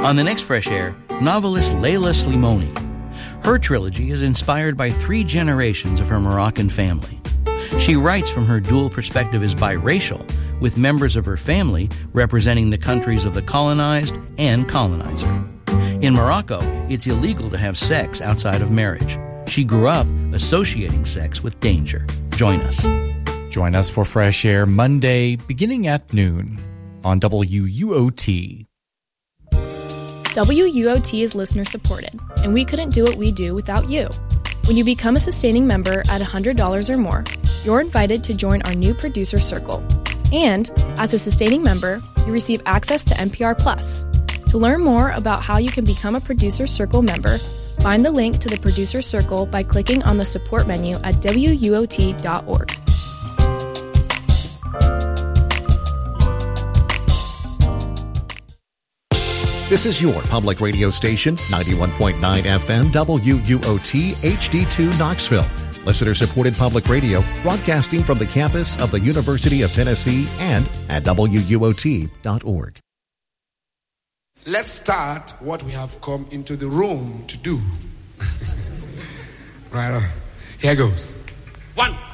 On the next Fresh Air, novelist Leila Slimoni. Her trilogy is inspired by 3 generations of her Moroccan family. She writes from her dual perspective as biracial, with members of her family representing the countries of the colonized and colonizer. In Morocco, it's illegal to have sex outside of marriage. She grew up associating sex with danger. Join us. Join us for Fresh Air Monday, beginning at noon on WUOT. WUOT is listener-supported, and we couldn't do what we do without you. When you become a sustaining member at $100 or more, you're invited to join our new producer circle. And, as a sustaining member, you receive access to NPR Plus. To learn more about how you can become a Producer Circle member, find the link to the Producer Circle by clicking on the support menu at WUOT.org. This is your public radio station, 91.9 FM WUOT HD2 Knoxville. Listener-supported public radio broadcasting from the campus of the University of Tennessee and at WUOT.org. Let's start what we have come into the room to do. Right on. Here goes. 1,